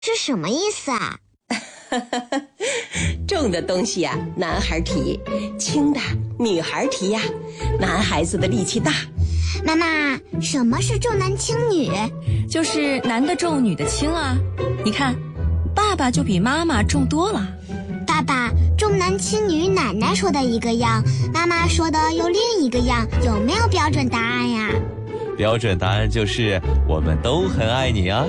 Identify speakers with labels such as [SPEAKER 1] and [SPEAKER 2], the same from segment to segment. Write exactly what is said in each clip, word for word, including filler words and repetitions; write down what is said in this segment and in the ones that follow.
[SPEAKER 1] 是什么意思啊？
[SPEAKER 2] 重的东西呀、啊，男孩提；轻的女孩提呀、啊。男孩子的力气大。
[SPEAKER 1] 妈妈，什么是重男轻女？
[SPEAKER 3] 就是男的重，女的轻啊。你看，爸爸就比妈妈重多了。
[SPEAKER 1] 爸爸，重男轻女，奶奶说的一个样，妈妈说的又另一个样，有没有标准答案呀？
[SPEAKER 4] 标准答案就是我们都很爱你啊。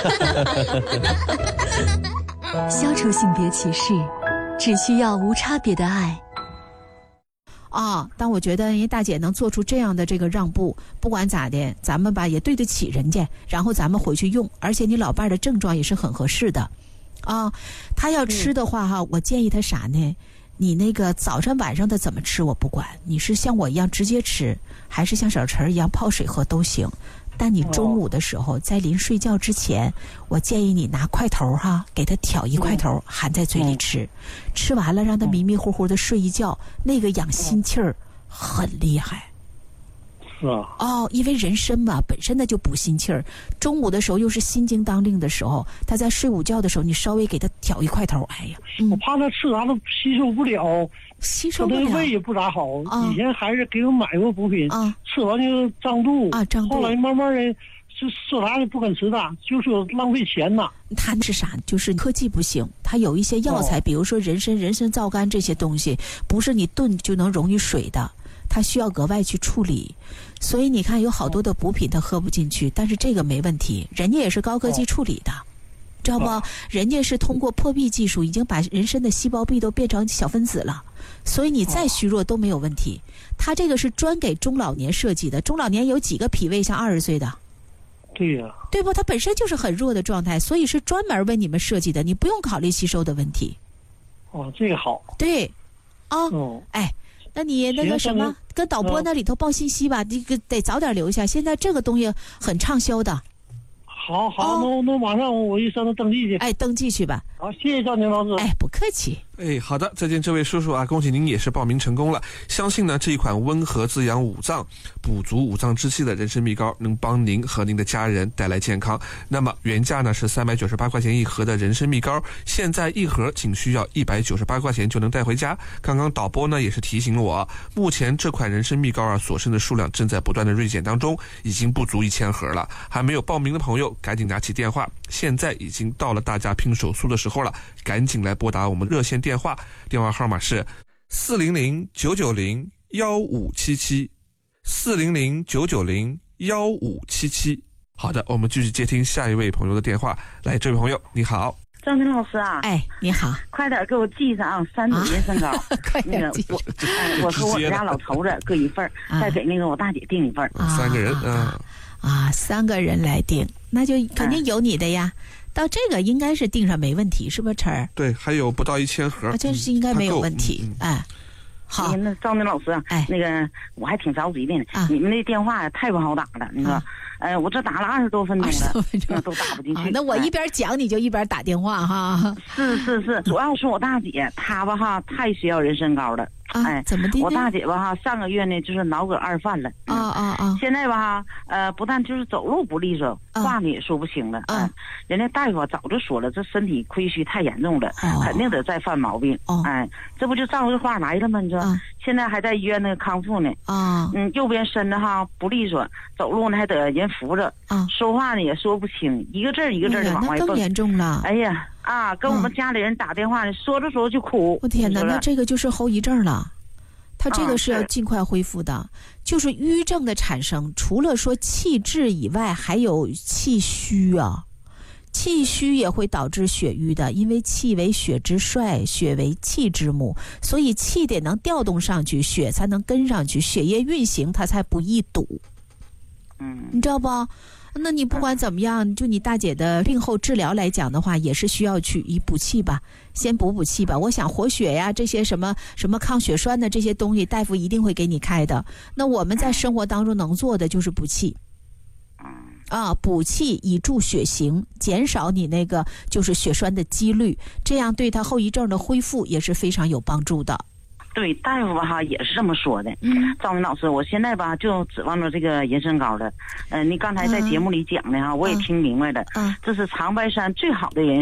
[SPEAKER 5] 消除性别歧视，只需要无差别的爱。
[SPEAKER 6] 啊，但我觉得人家大姐能做出这样的这个让步，不管咋的，咱们吧也对得起人家，然后咱们回去用，而且你老伴的症状也是很合适的。啊，他要吃的话哈，我建议他啥呢？你那个早上晚上的怎么吃我不管，你是像我一样直接吃，还是像小陈一样泡水喝都行。但你中午的时候，在临睡觉之前，我建议你拿块头哈，给他挑一块头，含在嘴里吃，吃完了让他迷迷糊糊的睡一觉，那个养心气儿很厉害。
[SPEAKER 7] 是啊。
[SPEAKER 6] 哦，因为人参嘛，本身它就补心气儿，中午的时候又是心惊当令的时候，他在睡午觉的时候，你稍微给他挑一块头，哎呀，
[SPEAKER 7] 嗯、我怕他吃啥都吸收不了。
[SPEAKER 6] 吸收不了，
[SPEAKER 7] 他的胃也不咋好。
[SPEAKER 6] 啊、
[SPEAKER 7] 以前还是给我买过补品，啊、吃完就胀肚
[SPEAKER 6] 啊，胀肚。
[SPEAKER 7] 后来慢慢的，是说啥也不肯吃的，就说浪费钱呐。
[SPEAKER 6] 它是啥？就是科技不行，它有一些药材，哦、比如说人参、人参皂苷这些东西，不是你炖就能溶于水的，它需要额外去处理。所以你看，有好多的补品它喝不进去，但是这个没问题，人家也是高科技处理的。哦，知道不？哦、人家是通过破壁技术，已经把人参的细胞壁都变成小分子了，所以你再虚弱都没有问题。它这个是专给中老年设计的，中老年有几个脾胃像二十岁的？
[SPEAKER 7] 对呀、啊，
[SPEAKER 6] 对不？它本身就是很弱的状态，所以是专门为你们设计的，你不用考虑吸收的问题。
[SPEAKER 7] 哦，这个好。
[SPEAKER 6] 对，啊，
[SPEAKER 7] 哦，
[SPEAKER 6] 哎，那你那个什么，跟导播那里头报信息吧，这个得早点留下。现在这个东西很畅销的。
[SPEAKER 7] 好好，那、哦、那马上我一上那登记去。
[SPEAKER 6] 哎，登记去吧。
[SPEAKER 7] 好，谢谢赵宁老师。
[SPEAKER 6] 哎，不客气。
[SPEAKER 8] 哎，好的，再见这位叔叔啊，恭喜您也是报名成功了。相信呢这一款温和滋养五脏、补足五脏之气的人参蜜膏，能帮您和您的家人带来健康。那么原价呢是三百九十八块钱一盒的人参蜜膏，现在一盒仅需要一百九十八块钱就能带回家。刚刚导播呢也是提醒了我，目前这款人参蜜膏啊所剩的数量正在不断的锐减当中，已经不足一千盒了。还没有报名的朋友，赶紧拿起电话，现在已经到了大家拼手速的时候了，赶紧来拨打我们热线电话，电话号码是四零零九九零幺五七七，四零零九九零幺五七七。好的，我们继续接听下一位朋友的电话。来，这位朋友你好。
[SPEAKER 9] 张明老师啊，
[SPEAKER 6] 哎，你好，
[SPEAKER 9] 快点给我寄上啊，三种人参膏，啊、那个我，哎，我和我家老头子各一份，啊、再给那个我大姐订一份，
[SPEAKER 8] 啊、三个人，嗯、啊，
[SPEAKER 6] 啊，三个人来订，那就肯定有你的呀。嗯，到这个应该是订上没问题，是不是陈儿？
[SPEAKER 8] 对，还有不到一千盒，
[SPEAKER 6] 这是应该没有问题。嗯嗯、哎，好，
[SPEAKER 9] 那赵明老师啊，哎，那个我还挺着急的呢。啊、你们那电话太不好打了，你说，啊、哎，我这打了二十多分钟了，那都打不进去。
[SPEAKER 6] 啊、那我一边讲你就一边打电话哈。
[SPEAKER 9] 是是是，主要是我大姐她吧哈，太需要人参膏了。
[SPEAKER 6] 啊、哎，怎么的？
[SPEAKER 9] 我大姐吧哈，上个月呢就是脑梗二犯了。
[SPEAKER 6] 啊啊啊！
[SPEAKER 9] 现在吧哈，呃，不但就是走路不利索，啊、话呢也说不清了。啊、哎，人家大夫早就说了，这身体亏虚太严重了，哦、肯定得再犯毛病。哦、哎，这不就照着话来了吗？你说，啊、现在还在医院那个康复呢。啊，嗯，右边身子哈不利索，走路呢还得人扶着。啊，说话呢也说不清，一个字一个字的往外蹦。
[SPEAKER 6] 那更严重了。
[SPEAKER 9] 哎呀。啊，跟我们家里人打电话呢，啊、说着说着就哭。
[SPEAKER 6] 我天哪，那这个就是后遗症了。他这个是要尽快恢复的。啊、是就是瘀症的产生，除了说气滞以外，还有气虚啊。气虚也会导致血瘀的，因为气为血之帅，血为气之母，所以气得能调动上去，血才能跟上去，血液运行它才不易堵。
[SPEAKER 9] 嗯，
[SPEAKER 6] 你知道不？那你不管怎么样，就你大姐的病后治疗来讲的话，也是需要去以补气吧，先补补气吧。我想活血呀，这些什么什么抗血栓的这些东西，大夫一定会给你开的。那我们在生活当中能做的就是补气，啊，补气以助血行，减少你那个就是血栓的几率，这样对他后遗症的恢复也是非常有帮助的。
[SPEAKER 9] 对，大夫吧哈也是这么说的。嗯，赵明老师，我现在吧就指望着这个人参膏了。嗯、呃，你刚才在节目里讲的哈，嗯、我也听明白了。嗯，这是长白山最好的人